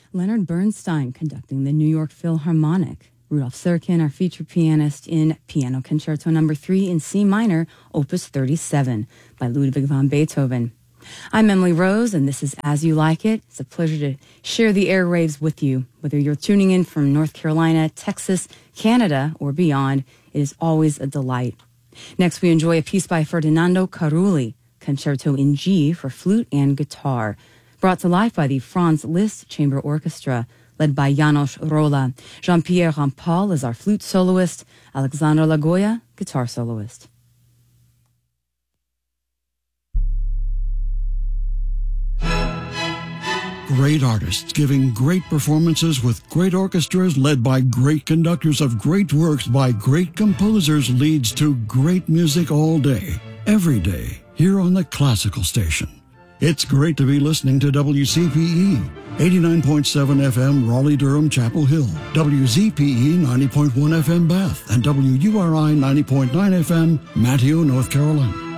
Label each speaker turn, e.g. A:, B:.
A: Leonard Bernstein conducting the New York Philharmonic. Rudolf Serkin, our featured pianist, in Piano Concerto No. 3 in C minor, Opus 37, by Ludwig van Beethoven. I'm Emily Rose, and this is As You Like It. It's a pleasure to share the airwaves with you. Whether you're tuning in from North Carolina, Texas, Canada, or beyond, it is always a delight. Next, we enjoy a piece by Ferdinando Carulli, Concerto in G for flute and guitar, brought to life by the Franz Liszt Chamber Orchestra, led by János Róla. Jean-Pierre Rampal is our flute soloist, Alexandre Lagoya, guitar soloist.
B: Great artists giving great performances with great orchestras led by great conductors of great works by great composers leads to great music all day, every day, here on the Classical Station. It's great to be listening to WCPE, 89.7 FM Raleigh-Durham Chapel Hill, WZPE 90.1 FM Bath, and WURI 90.9 FM Manteo, North Carolina.